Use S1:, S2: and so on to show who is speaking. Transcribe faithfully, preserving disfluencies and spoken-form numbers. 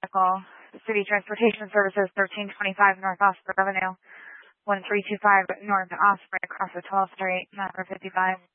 S1: vehicle. City Transportation Services, thirteen twenty-five North Osprey Avenue, one three two five North Osprey, across the twelfth Street, number fifty-five.